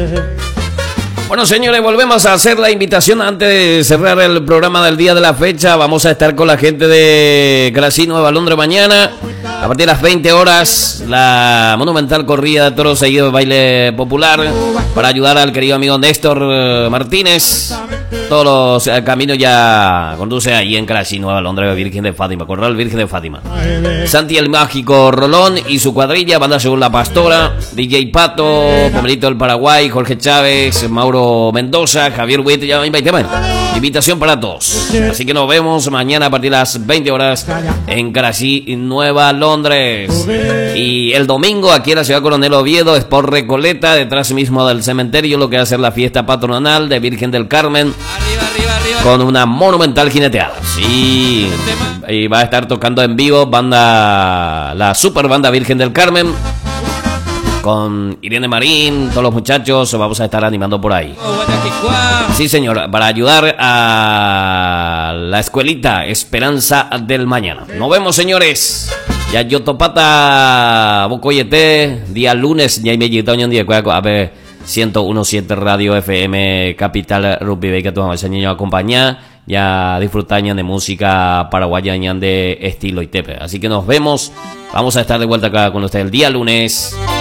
Bueno, señores, volvemos a hacer la invitación antes de cerrar el programa del día de la fecha. Vamos a estar con la gente de Crací, Nueva Londres mañana. A partir de las 20 horas, la monumental corrida de toros seguido de baile popular para ayudar al querido amigo Néstor Martínez. Todos los caminos ya conduce ahí en Crací, Nueva Londres, Virgen de Fátima, Corral Virgen de Fátima. Santi el Mágico Rolón y su cuadrilla, banda según la Pastora, DJ Pato, Pomerito del Paraguay, Jorge Chávez, Mauro Mendoza, Javier Witt, ya invitación para todos. Así que nos vemos mañana a partir de las 20 horas en Crací, Nueva Londres. Y el domingo aquí en la ciudad Coronel Oviedo, es por Recoleta, detrás mismo del cementerio, lo que va a ser la fiesta patronal de Virgen del Carmen. Arriba. Con una monumental jineteada. Sí. Y va a estar tocando en vivo la super banda Virgen del Carmen. Con Irene Marín, todos los muchachos, vamos a estar animando por ahí. Sí, señor, para ayudar a la escuelita Esperanza del Mañana. Nos vemos, señores. Ya yo topata Bocoyete, día lunes, ya me llegó un día a ver 101.7 Radio FM Capital Rugby Bay, que tu ese niño acompaña, ya disfrutan de música paraguaya de estilo y tepe. Así que nos vemos, vamos a estar de vuelta acá con ustedes el día lunes.